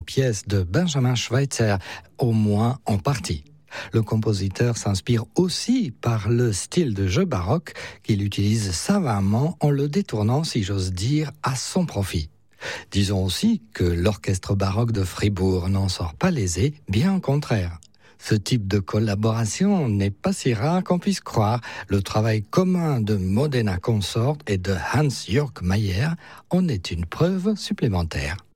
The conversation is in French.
pièces de Benjamin Schweitzer, au moins en partie. Le compositeur s'inspire aussi par le style de jeu baroque qu'il utilise savamment en le détournant, si j'ose dire, à son profit. Disons aussi que l'orchestre baroque de Fribourg n'en sort pas lésé, bien au contraire. Ce type de collaboration n'est pas si rare qu'on puisse croire. Le travail commun de Modena Consort et de Hans-Jörg Mayer en est une preuve supplémentaire.